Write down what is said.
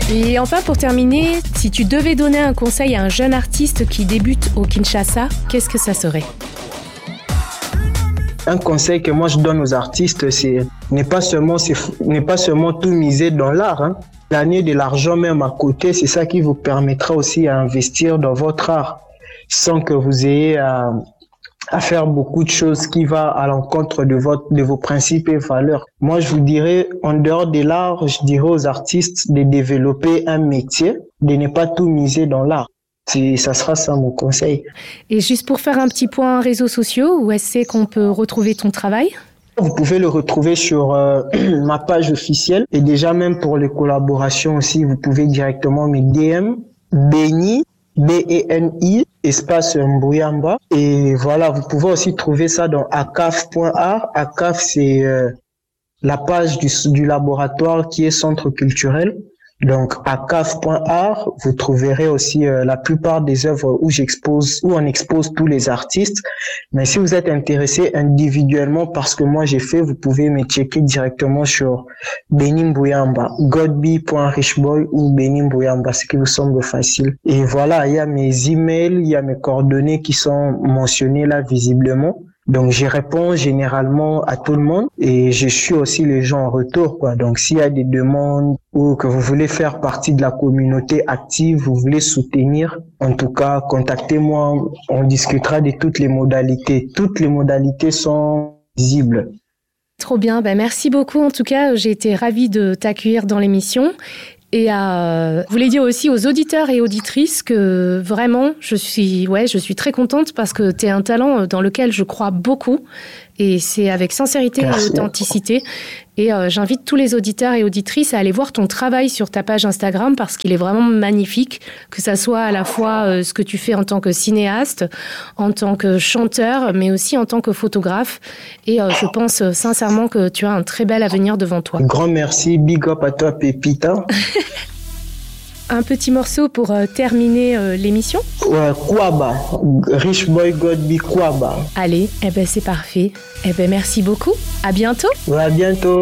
Et enfin, pour terminer, si tu devais donner un conseil à un jeune artiste qui débute au Kinshasa, qu'est-ce que ça serait ? Un conseil que moi je donne aux artistes, c'est n'est pas seulement tout miser dans l'art. Gagner de l'argent même à côté, c'est ça qui vous permettra aussi d'investir dans votre art, sans que vous ayez à faire beaucoup de choses qui vont à l'encontre de vos principes et valeurs. Moi, je vous dirais, en dehors de l'art, je dirais aux artistes de développer un métier, de ne pas tout miser dans l'art. Ça sera ça mon conseil. Et juste pour faire un petit point réseaux sociaux, où est-ce qu'on peut retrouver ton travail ? Vous pouvez le retrouver sur ma page officielle. Et déjà, même pour les collaborations aussi, vous pouvez directement me DM, Beni, B-E-N-I, espace Mbuyamba. Et voilà, vous pouvez aussi trouver ça dans acaf.art. Acaf, c'est la page du laboratoire qui est centre culturel. Donc, acaf.art, vous trouverez aussi la plupart des œuvres où on expose tous les artistes. Mais si vous êtes intéressé individuellement par ce que moi j'ai fait, vous pouvez me checker directement sur Beni Mbuyamba, godby.richboy ou Beni Mbuyamba, ce qui vous semble facile. Et voilà, il y a mes emails, il y a mes coordonnées qui sont mentionnées là visiblement. Donc, je réponds généralement à tout le monde et je suis aussi les gens en retour, quoi. Donc, s'il y a des demandes ou que vous voulez faire partie de la communauté active, vous voulez soutenir, en tout cas, contactez-moi. On discutera de toutes les modalités. Toutes les modalités sont visibles. Trop bien. Merci beaucoup. En tout cas, j'ai été ravie de t'accueillir dans l'émission. Et je voulais dire aussi aux auditeurs et auditrices que vraiment, je suis très contente parce que tu es un talent dans lequel je crois beaucoup. Et c'est avec sincérité et authenticité. Et j'invite tous les auditeurs et auditrices à aller voir ton travail sur ta page Instagram parce qu'il est vraiment magnifique, que ça soit à la fois ce que tu fais en tant que cinéaste, en tant que chanteur, mais aussi en tant que photographe. Et je pense sincèrement que tu as un très bel avenir devant toi. Grand merci, big up à toi Pépita. Un petit morceau pour terminer l'émission. Ouais, Kwaba, Rich Boy Godby Kwaba. Allez, c'est parfait. Merci beaucoup. À bientôt. Ouais, à bientôt.